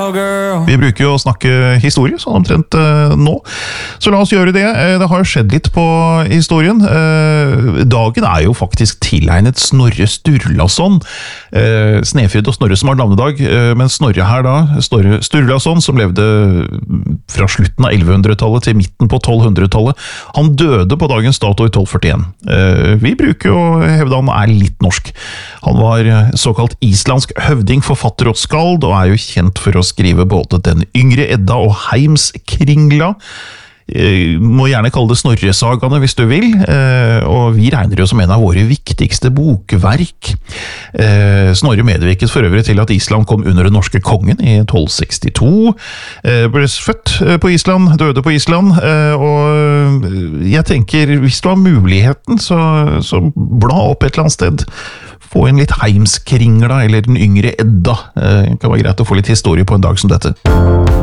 cowgirl. Vi bruker jo å snakke historie, sånn omtrent nå. Så la oss gjøre det. Det har skjedd litt på historien. Dagen er jo faktisk tilegnet Snorre Sturlason. Snefrid og Snorre som har navnedag, men Snorre her da, Snorre Sturlason, som levde fra slutten av 1100-tallet til midten på 1200-tallet. Han døde på dagens dato i 1241. Vi bruker jo å hevde han er litt norsk. Han var såkalt islandsk høvding, forfatter og skald, og er jo kjent for å skrive både Den yngre Edda og Heimskringla. Må gjerne kalle det Snorresagaene hvis du vil, og vi regner jo som en av våre viktigste bokverk. Snorre medvirket for øvrig til at Island kom under den norske kongen i 1262, ble født på Island, døde på Island, og jeg tenker, hvis du har muligheten, så bla opp et eller annet sted. Få en litt Heimskringla, eller Den yngre Edda. Det kan være greit å få litt historie på en dag som dette.